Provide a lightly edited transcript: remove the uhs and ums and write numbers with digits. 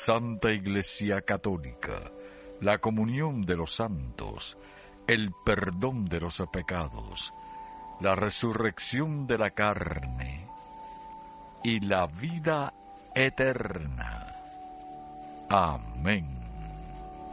Santa Iglesia Católica, la comunión de los santos, el perdón de los pecados, la resurrección de la carne y la vida eterna. Amén.